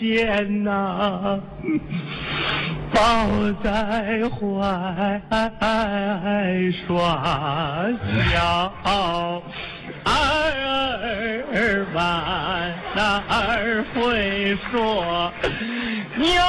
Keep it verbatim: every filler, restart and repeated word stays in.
天哪，抱在怀耍笑，儿慢儿会说。